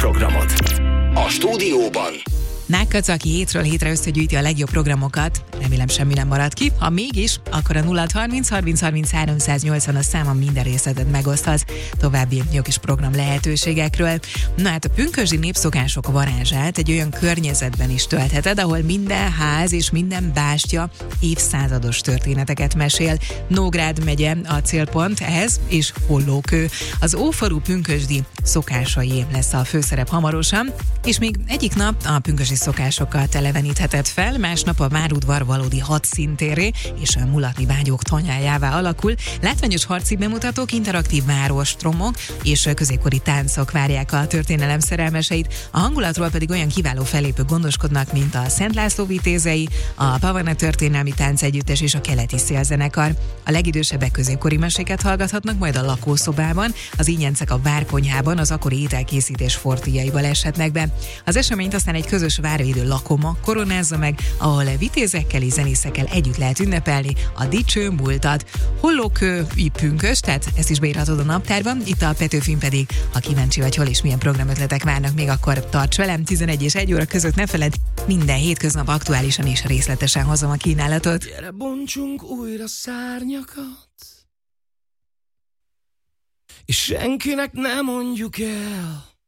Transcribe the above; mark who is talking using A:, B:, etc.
A: programot. A stúdióban
B: Nákadsz, aki hétről hétre összegyűjti a legjobb programokat. Remélem semmi nem marad ki. Ha mégis, akkor a 0630 30 30 380 a számon minden részletet megosztasz további jó kis program lehetőségekről. Na hát a pünkösdi népszokások varázsát egy olyan környezetben is töltheted, ahol minden ház és minden bástya évszázados történeteket mesél. Nógrád megye a célpont ehhez, és Hollókő. Az ófalu pünkösdi szokásai lesz a főszerep hamarosan, és még egyik nap a pünkösdi szokásokat elevenítheted fel, másnap a várudvar valódi hadszíntérré és a mulatni vágyók tanyájává alakul. Látványos harci bemutatók, interaktív várostromok és középkori táncok várják a történelem szerelmeseit. A hangulatról pedig olyan kiváló fellépők gondoskodnak, mint a Szent László Vitézei, a Pavana Történelmi Táncegyüttes és a Keleti Szélzenekar. A legidősebbek középkori meséket hallgathatnak majd a lakószobában, az ingyencek a várkonyhában az akkori ételkészítés fortéjaival eshetnek be. Az eseményt aztán egy közös várvédő lakoma koronázza meg, ahol vitézekkel és zenészekkel együtt lehet ünnepelni a dicső múltat. Hollókő pünkös, tehát ezt is beírhatod a naptárban, itt a Petőfin pedig, ha kíváncsi vagy, hol és milyen programötletek várnak még, akkor tarts velem 11 és 1 óra között, ne feledd, minden hétköznap aktuálisan és részletesen hozom a kínálatot.
C: Gyere, bontsunk újra szárnyakat, és senkinek nem mondjuk el,